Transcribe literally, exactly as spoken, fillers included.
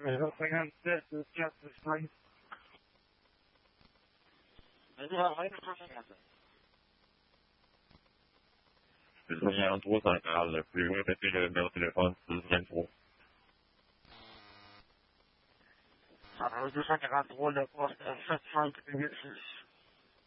zéro cinquante-sept, quatre cinq. Je suis en trois centrales. Pouvez-vous répéter le numéro de téléphone six vingt-trois? deux cent quarante-trois, le poste sept cinq huit six.